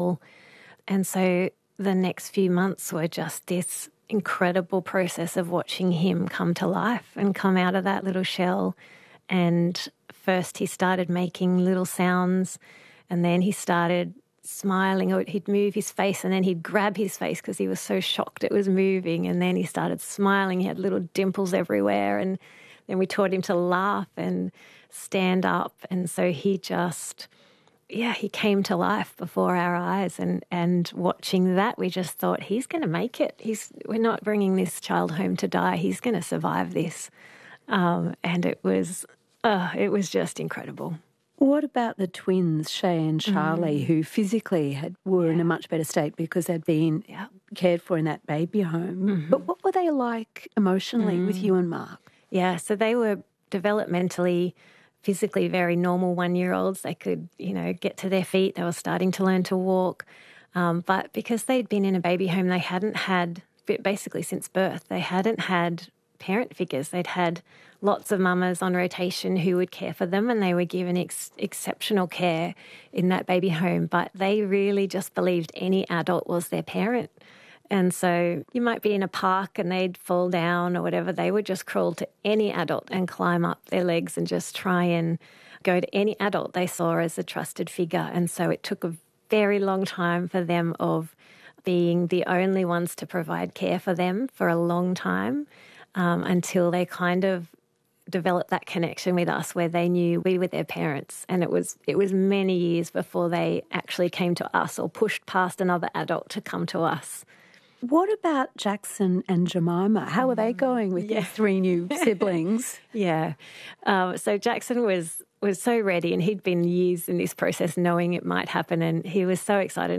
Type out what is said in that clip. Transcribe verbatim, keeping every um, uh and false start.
shell. And so the next few months were just this incredible process of watching him come to life and come out of that little shell. And first he started making little sounds, and then he started smiling, or he'd move his face and then he'd grab his face because he was so shocked it was moving, and then he started smiling. He had little dimples everywhere, and then we taught him to laugh and stand up. And so he just, yeah, he came to life before our eyes, and, and watching that we just thought, he's going to make it. He's we're not bringing this child home to die. He's going to survive this. Um, and it was, uh, it was just incredible. What about the twins, Shay and Charlie, mm. who physically had, were yeah. in a much better state because they'd been yeah. cared for in that baby home? Mm-hmm. But what were they like emotionally mm. with you and Mark? Yeah, so they were developmentally, physically very normal one-year-olds. They could, you know, get to their feet. They were starting to learn to walk. Um, but because they'd been in a baby home, they hadn't had, basically since birth, they hadn't had parent figures. They'd had lots of mamas on rotation who would care for them, and they were given ex- exceptional care in that baby home, but they really just believed any adult was their parent. And so you might be in a park and they'd fall down or whatever. They would just crawl to any adult and climb up their legs and just try and go to any adult they saw as a trusted figure. And so it took a very long time for them of being the only ones to provide care for them for a long time, um, until they kind of developed that connection with us where they knew we were their parents. And it was it was many years before they actually came to us or pushed past another adult to come to us. What about Jackson and Jemima? How are they going with yeah. these three new siblings? yeah. Um, so Jackson was was so ready, and he'd been years in this process knowing it might happen, and he was so excited.